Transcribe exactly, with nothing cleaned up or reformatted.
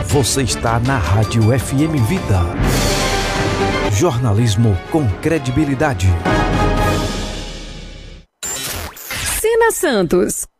Você está na Rádio F M Vida. Jornalismo com credibilidade. Sina Santos.